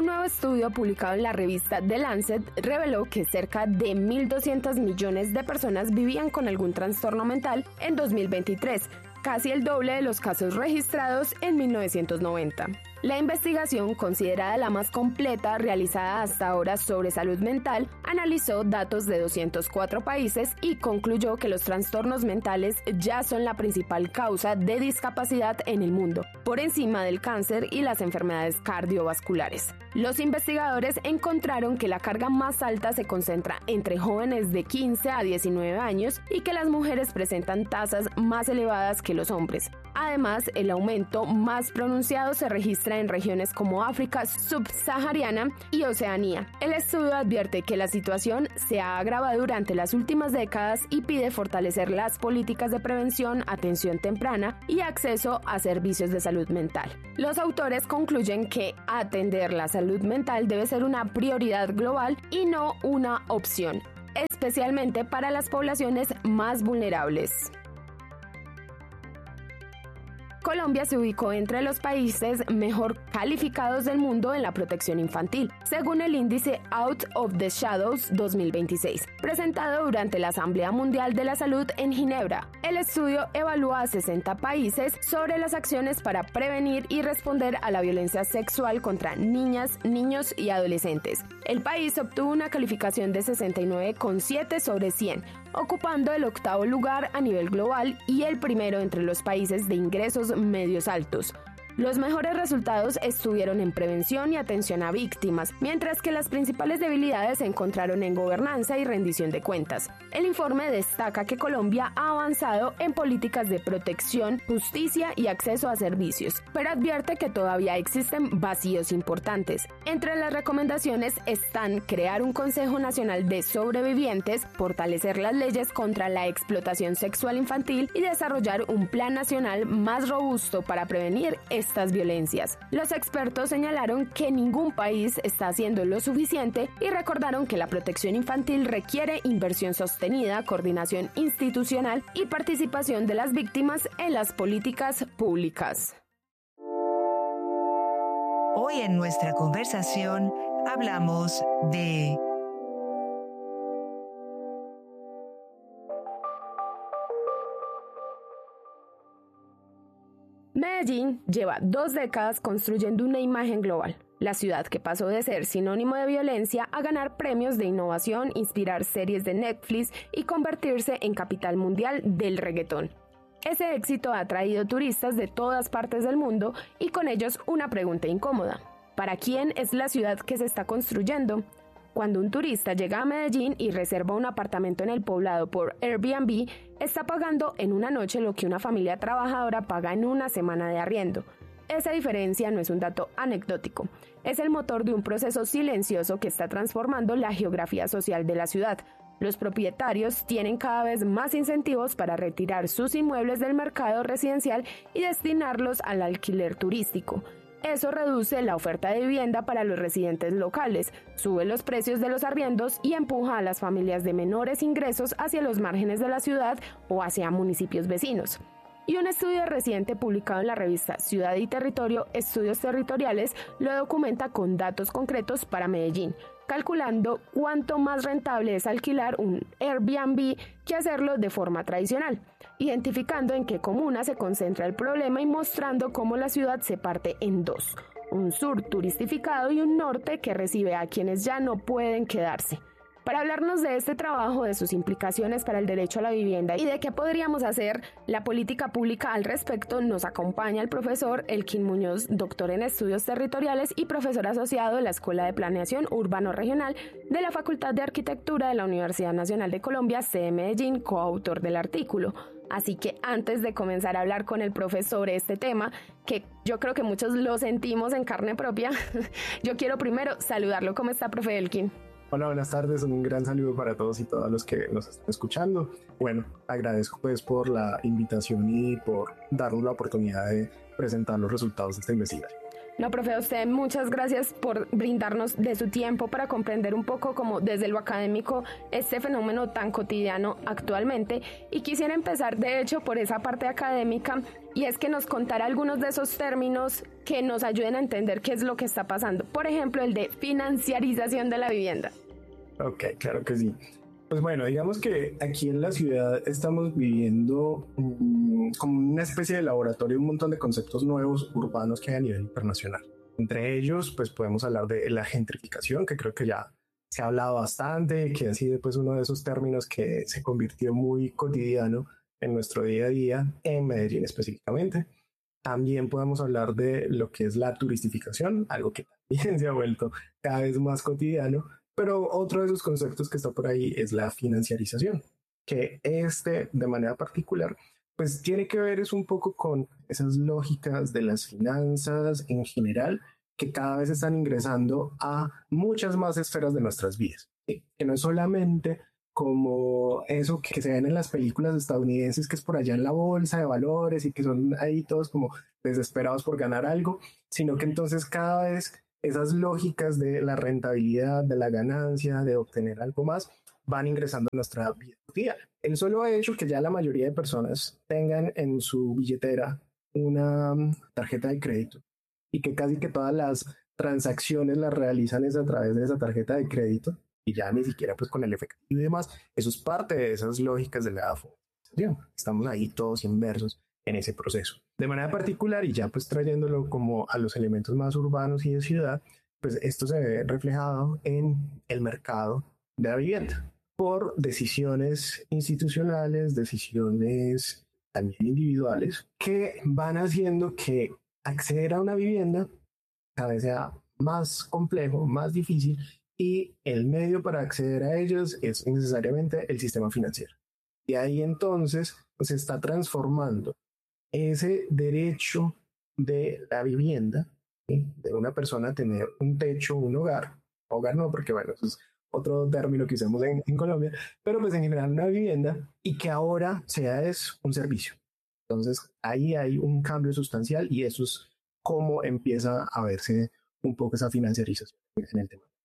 Un nuevo estudio publicado en la revista The Lancet reveló que cerca de 1.200 millones de personas vivían con algún trastorno mental en 2023, casi el doble de los casos registrados en 1990. La investigación, considerada la más completa realizada hasta ahora sobre salud mental, analizó datos de 204 países y concluyó que los trastornos mentales ya son la principal causa de discapacidad en el mundo, por encima del cáncer y las enfermedades cardiovasculares. Los investigadores encontraron que la carga más alta se concentra entre jóvenes de 15 a 19 años y que las mujeres presentan tasas más elevadas que los hombres. Además, el aumento más pronunciado se registra en regiones como África subsahariana y Oceanía. El estudio advierte que la situación se ha agravado durante las últimas décadas y pide fortalecer las políticas de prevención, atención temprana y acceso a servicios de salud mental. Los autores concluyen que atender la salud mental debe ser una prioridad global y no una opción, especialmente para las poblaciones más vulnerables. Colombia se ubicó entre los países mejor calificados del mundo en la protección infantil, según el índice Out of the Shadows 2026, presentado durante la Asamblea Mundial de la Salud en Ginebra. El estudio evalúa a 60 países sobre las acciones para prevenir y responder a la violencia sexual contra niñas, niños y adolescentes. El país obtuvo una calificación de 69,7 sobre 100, ocupando el octavo lugar a nivel global y el primero entre los países de ingresos medios altos. Los mejores resultados estuvieron en prevención y atención a víctimas, mientras que las principales debilidades se encontraron en gobernanza y rendición de cuentas. El informe destaca que Colombia ha avanzado en políticas de protección, justicia y acceso a servicios, pero advierte que todavía existen vacíos importantes. Entre las recomendaciones están crear un Consejo Nacional de Sobrevivientes, fortalecer las leyes contra la explotación sexual infantil y desarrollar un plan nacional más robusto para prevenir estas violencias. Los expertos señalaron que ningún país está haciendo lo suficiente y recordaron que la protección infantil requiere inversión sostenida, coordinación institucional y participación de las víctimas en las políticas públicas. Hoy en nuestra conversación hablamos de Medellín lleva 2 décadas construyendo una imagen global. La ciudad que pasó de ser sinónimo de violencia a ganar premios de innovación, inspirar series de Netflix y convertirse en capital mundial del reggaetón. Ese éxito ha traído turistas de todas partes del mundo y con ellos una pregunta incómoda. ¿Para quién es la ciudad que se está construyendo? Cuando un turista llega a Medellín y reserva un apartamento en el poblado por Airbnb, está pagando en una noche lo que una familia trabajadora paga en una semana de arriendo. Esa diferencia no es un dato anecdótico, es el motor de un proceso silencioso que está transformando la geografía social de la ciudad. Los propietarios tienen cada vez más incentivos para retirar sus inmuebles del mercado residencial y destinarlos al alquiler turístico. Eso reduce la oferta de vivienda para los residentes locales, sube los precios de los arriendos y empuja a las familias de menores ingresos hacia los márgenes de la ciudad o hacia municipios vecinos. Y un estudio reciente publicado en la revista Ciudad y Territorio, Estudios Territoriales, lo documenta con datos concretos para Medellín, calculando cuánto más rentable es alquilar un Airbnb que hacerlo de forma tradicional, identificando en qué comuna se concentra el problema y mostrando cómo la ciudad se parte en dos, un sur turistificado y un norte que recibe a quienes ya no pueden quedarse. Para hablarnos de este trabajo, de sus implicaciones para el derecho a la vivienda y de qué podríamos hacer la política pública al respecto, nos acompaña el profesor Elkin Muñoz, doctor en estudios territoriales y profesor asociado de la Escuela de Planeación Urbano Regional de la Facultad de Arquitectura de la Universidad Nacional de Colombia, sede Medellín, coautor del artículo. Así que antes de comenzar a hablar con el profe sobre este tema, que yo creo que muchos lo sentimos en carne propia, yo quiero primero saludarlo. ¿Cómo está, profe Elkin? Hola, buenas tardes, un gran saludo para todos y todas los que nos están escuchando. Bueno, agradezco pues por la invitación y por darnos la oportunidad de presentar los resultados de esta investigación. No, profe, a usted muchas gracias por brindarnos de su tiempo para comprender un poco como desde lo académico este fenómeno tan cotidiano actualmente. Y quisiera empezar de hecho por esa parte académica y es que nos contara algunos de esos términos que nos ayuden a entender qué es lo que está pasando. Por ejemplo, el de financiarización de la vivienda. Ok, claro que sí. Pues bueno, digamos que aquí en la ciudad estamos viviendo como una especie de laboratorio, un montón de conceptos nuevos urbanos que hay a nivel internacional. Entre ellos, pues podemos hablar de la gentrificación, que creo que ya se ha hablado bastante, que ha sido pues uno de esos términos que se convirtió muy cotidiano en nuestro día a día, en Medellín específicamente. También podemos hablar de lo que es la turistificación, algo que también se ha vuelto cada vez más cotidiano, pero otro de esos conceptos que está por ahí es la financiarización, que de manera particular, pues tiene que ver es un poco con esas lógicas de las finanzas en general, que cada vez están ingresando a muchas más esferas de nuestras vidas, ¿sí? Que no es solamente como eso que se ven en las películas estadounidenses, que es por allá en la bolsa de valores y que son ahí todos como desesperados por ganar algo, sino que entonces cada vez esas lógicas de la rentabilidad, de la ganancia, de obtener algo más, van ingresando en nuestra vida cotidiana. El solo hecho que ya la mayoría de personas tengan en su billetera una tarjeta de crédito y que casi que todas las transacciones las realizan es a través de esa tarjeta de crédito y ya ni siquiera pues con el efectivo y demás, eso es parte de esas lógicas de la financiación. Estamos ahí todos inmersos en ese proceso. De manera particular, y ya pues trayéndolo como a los elementos más urbanos y de ciudad, pues esto se ve reflejado en el mercado de la vivienda por decisiones institucionales, decisiones también individuales, que van haciendo que acceder a una vivienda cada vez sea más complejo, más difícil, y el medio para acceder a ellos es necesariamente el sistema financiero. Y ahí entonces pues, se está transformando ese derecho de la vivienda, ¿sí? De una persona a tener un techo, un hogar no, porque bueno, eso es otro término que usamos en Colombia, pero pues en general una vivienda y que ahora sea es un servicio. Entonces ahí hay un cambio sustancial y eso es cómo empieza a verse un poco esa financiarización en el tema.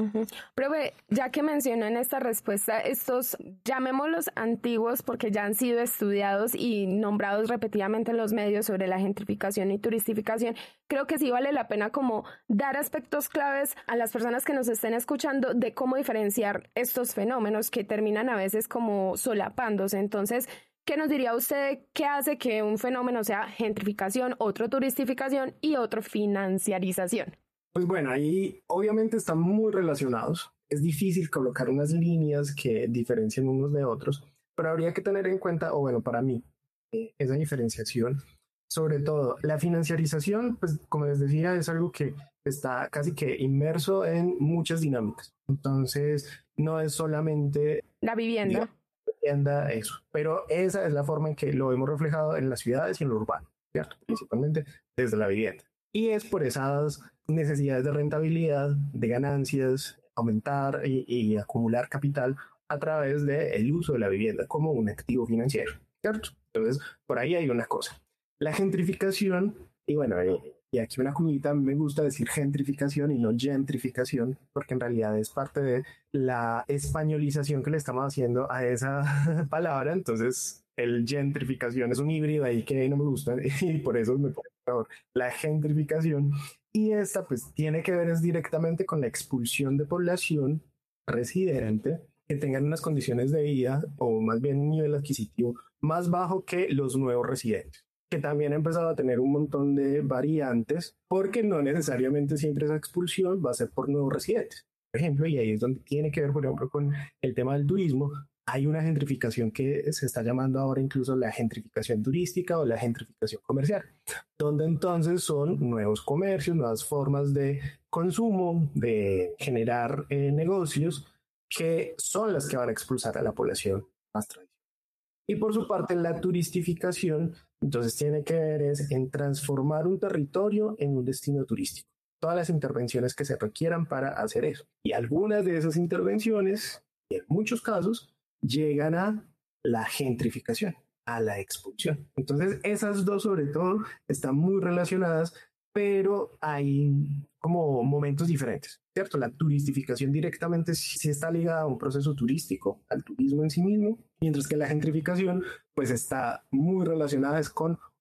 Profe, ya que mencionó en esta respuesta estos, llamémoslos antiguos porque ya han sido estudiados y nombrados repetidamente en los medios sobre la gentrificación y turistificación, creo que sí vale la pena como dar aspectos claves a las personas que nos estén escuchando de cómo diferenciar estos fenómenos que terminan a veces como solapándose. Entonces, ¿qué nos diría usted qué hace que un fenómeno sea gentrificación, otro turistificación y otro financiarización? Pues bueno, ahí obviamente están muy relacionados. Es difícil colocar unas líneas que diferencien unos de otros, pero habría que tener en cuenta, o bueno, para mí, esa diferenciación. Sobre todo, la financiarización, pues como les decía, es algo que está casi que inmerso en muchas dinámicas. Entonces, no es solamente la vivienda. Eso, pero esa es la forma en que lo hemos reflejado en las ciudades y en lo urbano, ¿cierto? Principalmente desde la vivienda. Y es por esas necesidades de rentabilidad, de ganancias, aumentar y acumular capital a través del uso de la vivienda como un activo financiero, ¿cierto? Entonces, por ahí hay una cosa. La gentrificación, y bueno, y aquí una cuñita, me gusta decir gentrificación y no gentrificación, porque en realidad es parte de la españolización que le estamos haciendo a esa palabra. Entonces, el gentrificación es un híbrido ahí que no me gusta y por eso me pone por favor la gentrificación. Y esta pues tiene que ver es directamente con la expulsión de población residente que tengan unas condiciones de vida o más bien un nivel adquisitivo más bajo que los nuevos residentes, que también ha empezado a tener un montón de variantes, porque no necesariamente siempre esa expulsión va a ser por nuevos residentes. Por ejemplo, y ahí es donde tiene que ver, por ejemplo, con el tema del turismo. Hay una gentrificación que se está llamando ahora incluso la gentrificación turística o la gentrificación comercial, donde entonces son nuevos comercios, nuevas formas de consumo, de generar negocios, que son las que van a expulsar a la población más tradicional. Y por su parte, la turistificación, entonces tiene que ver es en transformar un territorio en un destino turístico. Todas las intervenciones que se requieran para hacer eso. Y algunas de esas intervenciones, en muchos casos, llegan a la gentrificación, a la expulsión. Entonces, esas dos sobre todo están muy relacionadas, pero hay como momentos diferentes, ¿cierto? La turistificación directamente sí está ligada a un proceso turístico, al turismo en sí mismo, mientras que la gentrificación pues está muy relacionada con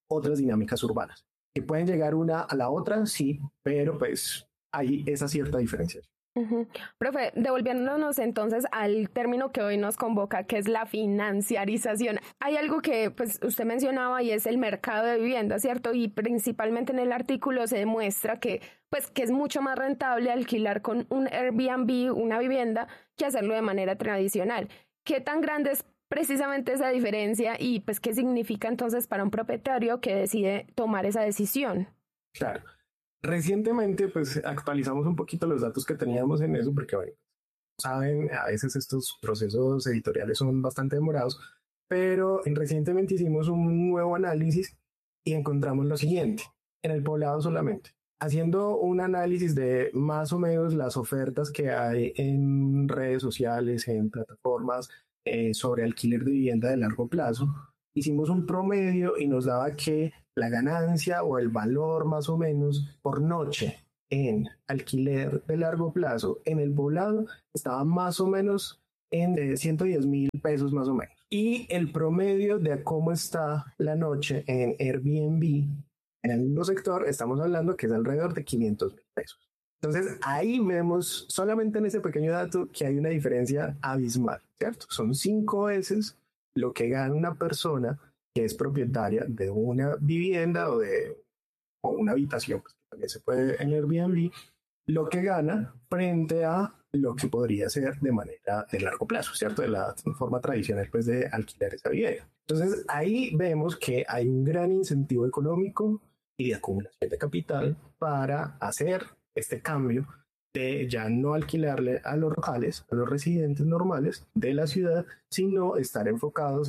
otras dinámicas urbanas. ¿Que pueden llegar una a la otra? Sí, pero pues hay esa cierta diferencia. Uh-huh. Profe, devolviéndonos entonces al término que hoy nos convoca, que es la financiarización. Hay algo que pues usted mencionaba y es el mercado de vivienda, ¿cierto? Y principalmente en el artículo se demuestra que es mucho más rentable alquilar con un Airbnb una vivienda que hacerlo de manera tradicional. ¿Qué tan grande es precisamente esa diferencia y pues qué significa entonces para un propietario que decide tomar esa decisión? Claro. Recientemente, pues actualizamos un poquito los datos que teníamos en eso, porque, bueno, saben, a veces estos procesos editoriales son bastante demorados, pero recientemente hicimos un nuevo análisis y encontramos lo siguiente, en el poblado solamente. Haciendo un análisis de más o menos las ofertas que hay en redes sociales, en plataformas sobre alquiler de vivienda de largo plazo, hicimos un promedio y nos daba que la ganancia o el valor más o menos por noche en alquiler de largo plazo en el poblado estaba más o menos en 110.000 pesos más o menos. Y el promedio de cómo está la noche en Airbnb en el mismo sector, estamos hablando que es alrededor de 500.000 pesos. Entonces ahí vemos solamente en ese pequeño dato que hay una diferencia abismal, ¿cierto? Son 5 veces lo que gana una persona que es propietaria de una vivienda o una habitación, pues, que también se puede en Airbnb, lo que gana frente a lo que podría ser de manera de largo plazo, ¿cierto? De la forma tradicional, pues, de alquilar esa vivienda. Entonces, ahí vemos que hay un gran incentivo económico y de acumulación de capital para hacer este cambio de ya no alquilarle a los locales, a los residentes normales de la ciudad, sino estar enfocados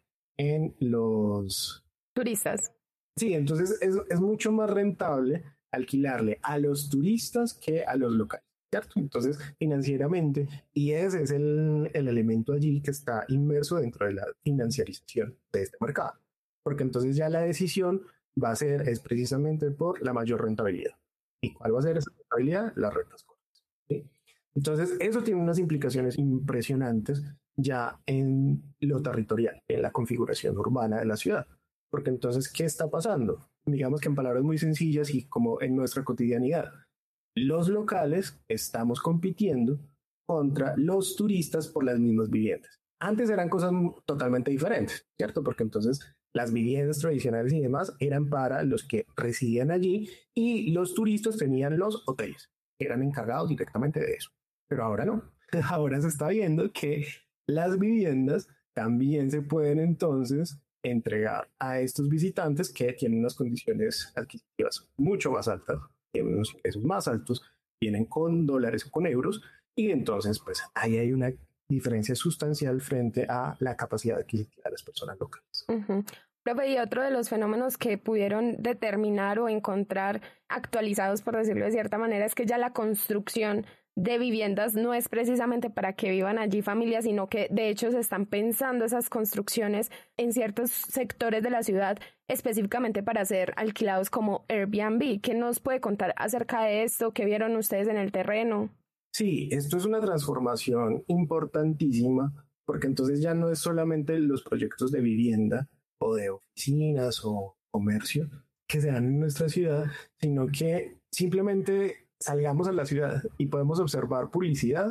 en los turistas. Sí, entonces es mucho más rentable alquilarle a los turistas que a los locales, ¿cierto? Entonces, financieramente, y ese es el elemento allí que está inmerso dentro de la financiarización de este mercado, porque entonces ya la decisión es precisamente por la mayor rentabilidad. ¿Y cuál va a ser esa rentabilidad? Las rentas cortas, ¿sí? Entonces, eso tiene unas implicaciones impresionantes ya en lo territorial, en la configuración urbana de la ciudad. Porque entonces, ¿qué está pasando? Digamos que en palabras muy sencillas y como en nuestra cotidianidad, los locales estamos compitiendo contra los turistas por las mismas viviendas. Antes eran cosas totalmente diferentes, ¿cierto? Porque entonces las viviendas tradicionales y demás eran para los que residían allí y los turistas tenían los hoteles, que eran encargados directamente de eso. Pero ahora no. Ahora se está viendo que las viviendas también se pueden entonces entregar a estos visitantes que tienen unas condiciones adquisitivas mucho más altas, tienen unos precios más altos, vienen con dólares o con euros, y entonces pues ahí hay una diferencia sustancial frente a la capacidad adquisitiva de las personas locales. Uh-huh. Profe, y otro de los fenómenos que pudieron determinar o encontrar actualizados, por decirlo de cierta manera, es que ya la construcción de viviendas no es precisamente para que vivan allí familias, sino que de hecho se están pensando esas construcciones en ciertos sectores de la ciudad específicamente para ser alquilados como Airbnb. ¿Qué nos puede contar acerca de esto? ¿Qué vieron ustedes en el terreno? Sí, esto es una transformación importantísima, porque entonces ya no es solamente los proyectos de vivienda o de oficinas o comercio que se dan en nuestra ciudad, sino que simplemente salgamos a la ciudad y podemos observar publicidad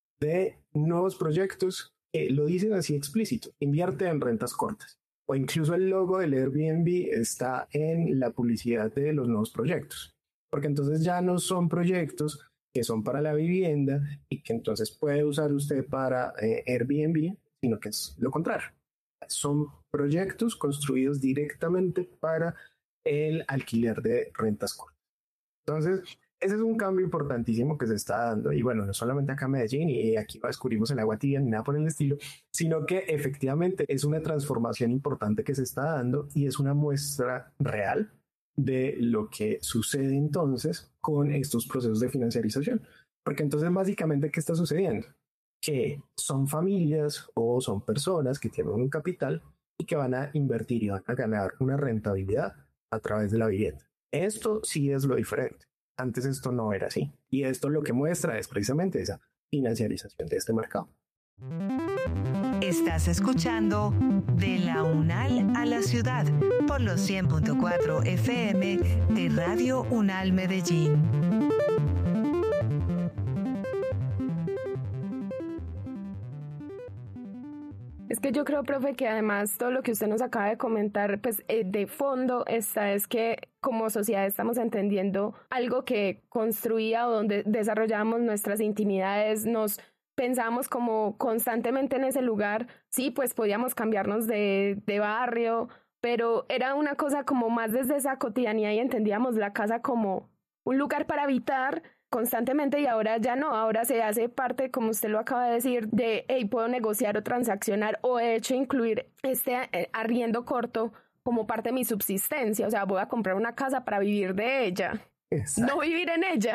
de nuevos proyectos que lo dicen así explícito, invierte en rentas cortas. O incluso el logo del Airbnb está en la publicidad de los nuevos proyectos. Porque entonces ya no son proyectos que son para la vivienda y que entonces puede usar usted para Airbnb, sino que es lo contrario. Son proyectos construidos directamente para el alquiler de rentas cortas. Entonces, ese es un cambio importantísimo que se está dando, y bueno, no solamente acá en Medellín y aquí no descubrimos el agua tibia ni nada por el estilo, sino que efectivamente es una transformación importante que se está dando y es una muestra real de lo que sucede entonces con estos procesos de financiarización. Porque entonces básicamente, ¿qué está sucediendo? Que son familias o son personas que tienen un capital y que van a invertir y van a ganar una rentabilidad a través de la vivienda. Esto sí es lo diferente. Antes esto no era así. Y esto lo que muestra es precisamente esa financiarización de este mercado. Estás escuchando De la UNAL a la Ciudad por los 100.4 FM de Radio UNAL Medellín. Es que yo creo, profe, que además todo lo que usted nos acaba de comentar, pues de fondo está es que como sociedad estamos entendiendo algo que construía o donde desarrollamos nuestras intimidades, nos pensamos como constantemente en ese lugar. Sí, pues podíamos cambiarnos de barrio, pero era una cosa como más desde esa cotidianidad y entendíamos la casa como un lugar para habitar constantemente, y ahora ya no, ahora se hace parte, como usted lo acaba de decir, de, hey, puedo negociar o transaccionar, o de hecho incluir este arriendo corto como parte de mi subsistencia. O sea, voy a comprar una casa para vivir de ella. Exacto. No vivir en ella.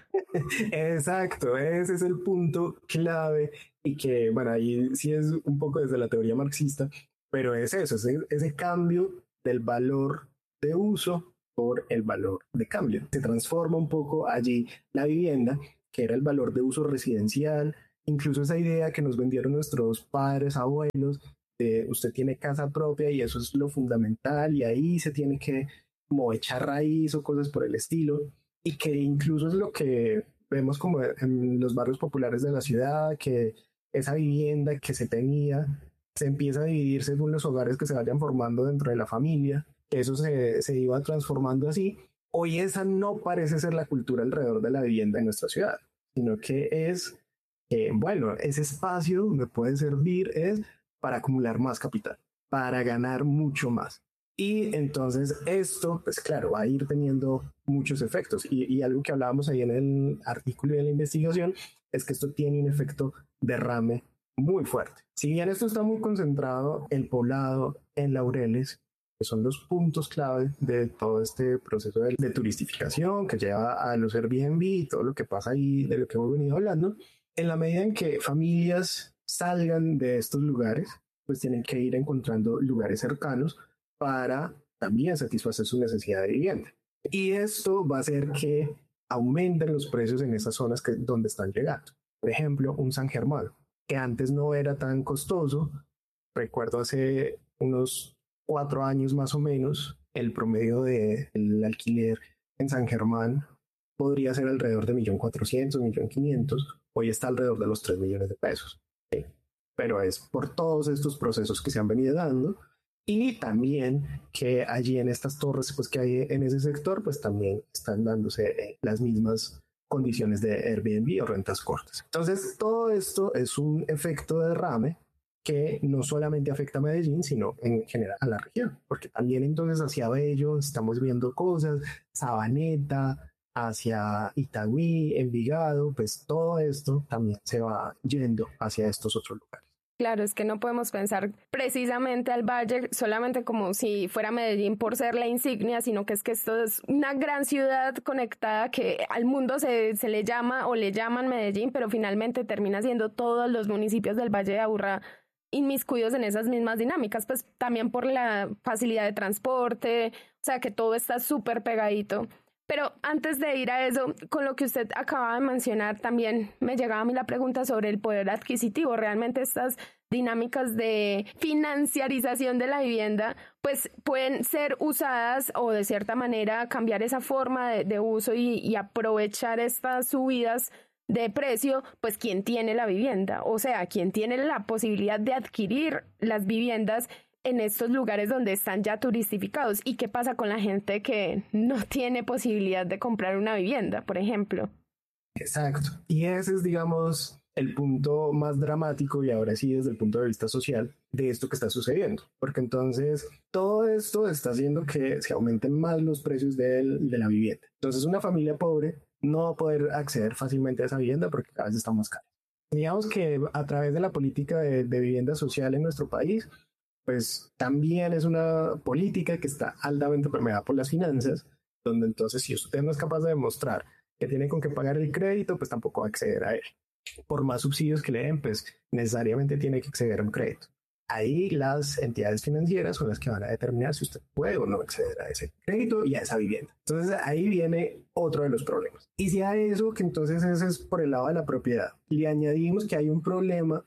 Exacto, ese es el punto clave, y que, bueno, ahí sí es un poco desde la teoría marxista, pero es eso, ese cambio del valor de uso por el valor de cambio. Se transforma un poco allí la vivienda, que era el valor de uso residencial, incluso esa idea que nos vendieron nuestros padres, abuelos, de usted tiene casa propia y eso es lo fundamental y ahí se tiene que como echar raíz o cosas por el estilo, y que incluso es lo que vemos como en los barrios populares de la ciudad, que esa vivienda que se tenía se empieza a dividir según los hogares que se vayan formando dentro de la familia. Eso se iba transformando así. Hoy esa no parece ser la cultura alrededor de la vivienda en nuestra ciudad, sino que es, bueno, ese espacio donde puede servir es para acumular más capital, para ganar mucho más. Y entonces esto, pues claro, va a ir teniendo muchos efectos. Y algo que hablábamos ahí en el artículo y en la investigación es que esto tiene un efecto derrame muy fuerte. Si bien esto está muy concentrado, el poblado en Laureles, que son los puntos clave de todo este proceso de turistificación que lleva a los Airbnb y todo lo que pasa ahí, de lo que hemos venido hablando, en la medida en que familias salgan de estos lugares, pues tienen que ir encontrando lugares cercanos para también satisfacer su necesidad de vivienda. Y esto va a hacer que aumenten los precios en esas zonas donde están llegando. Por ejemplo, un San Germán, que antes no era tan costoso. Recuerdo hace unos 4 años más o menos, el promedio del alquiler en San Germán podría ser alrededor de 1.400.000, 1.500.000. Hoy está alrededor de los 3 millones de pesos. ¿Sí? Pero es por todos estos procesos que se han venido dando, y también que allí en estas torres pues, que hay en ese sector, pues también están dándose las mismas condiciones de Airbnb o rentas cortas. Entonces, todo esto es un efecto de derrame que no solamente afecta a Medellín, sino en general a la región, porque también entonces hacia Bello estamos viendo cosas, Sabaneta, hacia Itagüí, Envigado, pues todo esto también se va yendo hacia estos otros lugares. Claro, es que no podemos pensar precisamente al Valle solamente como si fuera Medellín por ser la insignia, sino que esto es una gran ciudad conectada que al mundo se le llama o le llaman Medellín, pero finalmente termina siendo todos los municipios del Valle de Aburrá inmiscuidos en esas mismas dinámicas, pues también por la facilidad de transporte, o sea que todo está súper pegadito. Pero antes de ir a eso, con lo que usted acaba de mencionar, también me llegaba a mí la pregunta sobre el poder adquisitivo. Realmente estas dinámicas de financiarización de la vivienda, pues pueden ser usadas o de cierta manera cambiar esa forma de uso y aprovechar estas subidas de precio, pues quien tiene la vivienda, o sea, quien tiene la posibilidad de adquirir las viviendas en estos lugares donde están ya turistificados. ¿Y qué pasa con la gente que no tiene posibilidad de comprar una vivienda, por ejemplo? Exacto. Y ese es, digamos, el punto más dramático, y ahora sí desde el punto de vista social, de esto que está sucediendo. Porque entonces todo esto está haciendo que se aumenten más los precios de la vivienda. Entonces una familia pobre no va a poder acceder fácilmente a esa vivienda porque cada vez está más cara. Digamos que a través de la política de vivienda social en nuestro país, pues también es una política que está altamente permeada por las finanzas, donde entonces si usted no es capaz de demostrar que tiene con qué pagar el crédito, pues tampoco va a acceder a él. Por más subsidios que le den, pues necesariamente tiene que acceder a un crédito. Ahí las entidades financieras son las que van a determinar si usted puede o no acceder a ese crédito y a esa vivienda. Entonces ahí viene otro de los problemas. Y si a eso, que entonces ese es por el lado de la propiedad, le añadimos que hay un problema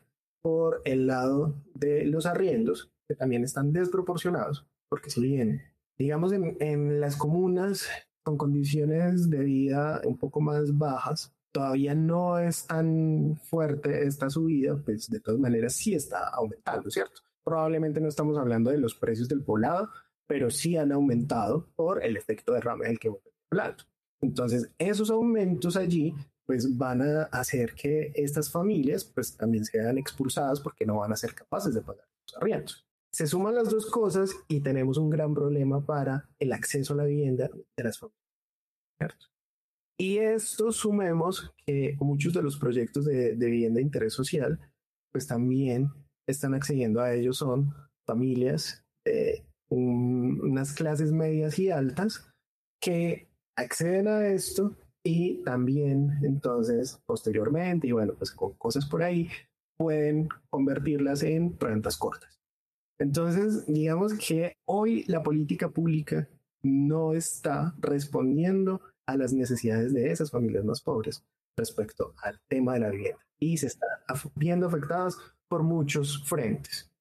por el lado de los arriendos, que también están desproporcionados, porque si bien, digamos, en las comunas con condiciones de vida un poco más bajas, todavía no es tan fuerte esta subida, pues de todas maneras sí está aumentando, ¿cierto? Probablemente no estamos hablando de los precios del poblado, pero sí han aumentado por el efecto derrame del que voy hablando. Entonces, esos aumentos allí pues van a hacer que estas familias pues también sean expulsadas porque no van a ser capaces de pagar los arriendos. Se suman las dos cosas y tenemos un gran problema para el acceso a la vivienda de las familias, ¿cierto? Y esto sumemos que muchos de los proyectos de vivienda de interés social pues también están accediendo a ellos, son familias de unas clases medias y altas que acceden a esto y también entonces posteriormente y bueno pues con cosas por ahí pueden convertirlas en rentas cortas. Entonces digamos que hoy la política pública no está respondiendo a las necesidades de esas familias más pobres respecto al tema de la vivienda y se están viendo afectadas por muchos frentes.